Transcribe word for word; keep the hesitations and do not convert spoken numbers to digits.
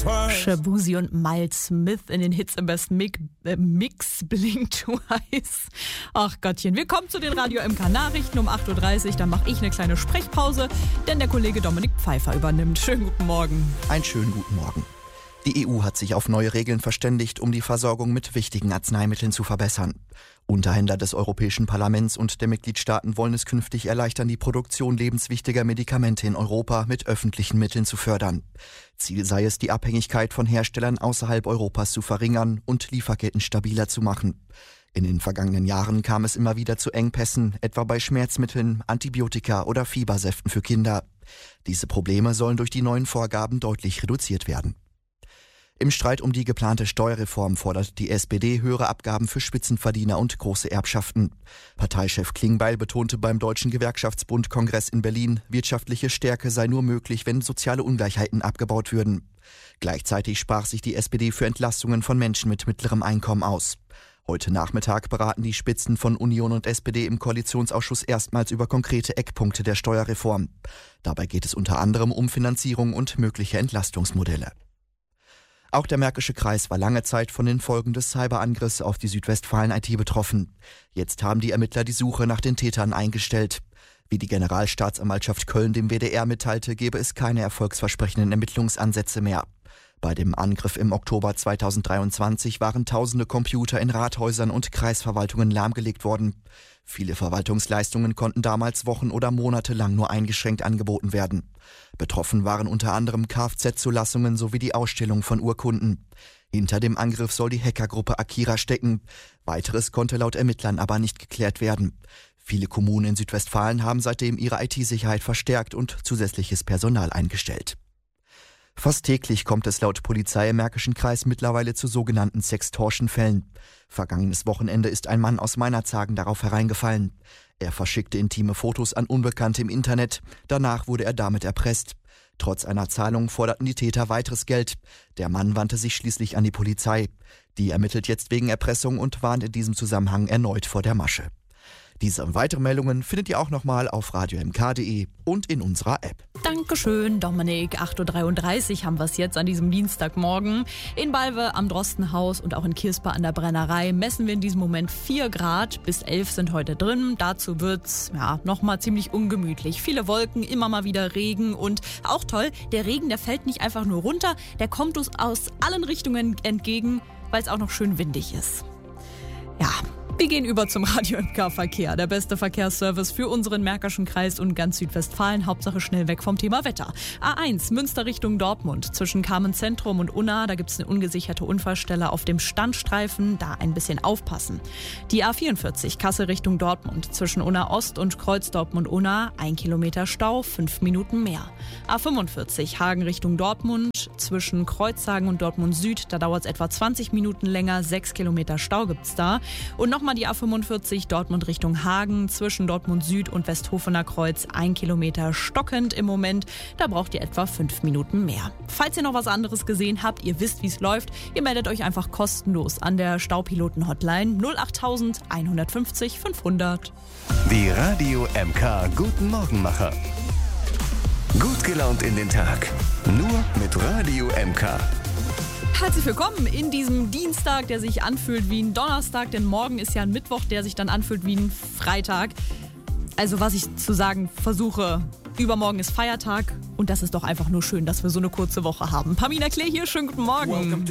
Shabuzi und Miles Smith in den Hits im besten Mix, äh, Mix Blink Twice. Ach Gottchen, wir kommen zu den Radio M K Nachrichten um acht Uhr dreißig. Dann mache ich eine kleine Sprechpause, denn der Kollege Dominik Pfeiffer übernimmt. Schönen guten Morgen. Einen schönen guten Morgen. Die E U hat sich auf neue Regeln verständigt, um die Versorgung mit wichtigen Arzneimitteln zu verbessern. Unterhändler des Europäischen Parlaments und der Mitgliedstaaten wollen es künftig erleichtern, die Produktion lebenswichtiger Medikamente in Europa mit öffentlichen Mitteln zu fördern. Ziel sei es, die Abhängigkeit von Herstellern außerhalb Europas zu verringern und Lieferketten stabiler zu machen. In den vergangenen Jahren kam es immer wieder zu Engpässen, etwa bei Schmerzmitteln, Antibiotika oder Fiebersäften für Kinder. Diese Probleme sollen durch die neuen Vorgaben deutlich reduziert werden. Im Streit um die geplante Steuerreform fordert die S P D höhere Abgaben für Spitzenverdiener und große Erbschaften. Parteichef Klingbeil betonte beim Deutschen Gewerkschaftsbund-Kongress in Berlin, wirtschaftliche Stärke sei nur möglich, wenn soziale Ungleichheiten abgebaut würden. Gleichzeitig sprach sich die S P D für Entlastungen von Menschen mit mittlerem Einkommen aus. Heute Nachmittag beraten die Spitzen von Union und S P D im Koalitionsausschuss erstmals über konkrete Eckpunkte der Steuerreform. Dabei geht es unter anderem um Finanzierung und mögliche Entlastungsmodelle. Auch der Märkische Kreis war lange Zeit von den Folgen des Cyberangriffs auf die Südwestfalen-I T betroffen. Jetzt haben die Ermittler die Suche nach den Tätern eingestellt. Wie die Generalstaatsanwaltschaft Köln dem W D R mitteilte, gebe es keine erfolgsversprechenden Ermittlungsansätze mehr. Bei dem Angriff im Oktober zweitausenddreiundzwanzig waren tausende Computer in Rathäusern und Kreisverwaltungen lahmgelegt worden. Viele Verwaltungsleistungen konnten damals Wochen oder Monate lang nur eingeschränkt angeboten werden. Betroffen waren unter anderem Kfz-Zulassungen sowie die Ausstellung von Urkunden. Hinter dem Angriff soll die Hackergruppe Akira stecken. Weiteres konnte laut Ermittlern aber nicht geklärt werden. Viele Kommunen in Südwestfalen haben seitdem ihre I T-Sicherheit verstärkt und zusätzliches Personal eingestellt. Fast täglich kommt es laut Polizei im Märkischen Kreis mittlerweile zu sogenannten Sextortion-Fällen. Vergangenes Wochenende ist ein Mann aus Meinerzhagen darauf hereingefallen. Er verschickte intime Fotos an Unbekannte im Internet. Danach wurde er damit erpresst. Trotz einer Zahlung forderten die Täter weiteres Geld. Der Mann wandte sich schließlich an die Polizei. Die ermittelt jetzt wegen Erpressung und warnt in diesem Zusammenhang erneut vor der Masche. Diese und weitere Meldungen findet ihr auch nochmal auf radio m k punkt d e und in unserer App. Dankeschön, Dominik. acht Uhr dreiunddreißig haben wir es jetzt an diesem Dienstagmorgen. In Balve am Drostenhaus und auch in Kirspa an der Brennerei messen wir in diesem Moment vier Grad. Bis elf sind heute drin. Dazu wird's ja nochmal ziemlich ungemütlich. Viele Wolken, immer mal wieder Regen und auch toll, der Regen, der fällt nicht einfach nur runter, der kommt uns aus allen Richtungen entgegen, weil es auch noch schön windig ist. Ja. Wir gehen über zum Radio M K Verkehr, der beste Verkehrsservice für unseren Märkischen Kreis und ganz Südwestfalen. Hauptsache schnell weg vom Thema Wetter. A eins, Münster Richtung Dortmund. Zwischen Kamen Zentrum und Unna, da gibt es eine ungesicherte Unfallstelle auf dem Standstreifen. Da ein bisschen aufpassen. Die A vierundvierzig, Kassel Richtung Dortmund. Zwischen Unna Ost und Kreuz Dortmund-Unna, ein Kilometer Stau, fünf Minuten mehr. A fünfundvierzig, Hagen Richtung Dortmund. Zwischen Kreuzhagen und Dortmund Süd, da dauert es etwa zwanzig Minuten länger. sechs Kilometer Stau gibt's da. Und noch Mal die A fünfundvierzig Dortmund Richtung Hagen, zwischen Dortmund Süd und Westhofener Kreuz, ein Kilometer stockend im Moment. Da braucht ihr etwa fünf Minuten mehr. Falls ihr noch was anderes gesehen habt, ihr wisst, wie es läuft, ihr meldet euch einfach kostenlos an der Staupiloten-Hotline null acht eins fünf null fünf hundert. Die Radio M K Guten Morgenmacher. Gut gelaunt in den Tag. Nur mit Radio M K. Herzlich willkommen in diesem Dienstag, der sich anfühlt wie ein Donnerstag, denn morgen ist ja ein Mittwoch, der sich dann anfühlt wie ein Freitag. Also was ich zu sagen versuche, übermorgen ist Feiertag und das ist doch einfach nur schön, dass wir so eine kurze Woche haben. Pamina Klee hier, schönen guten Morgen.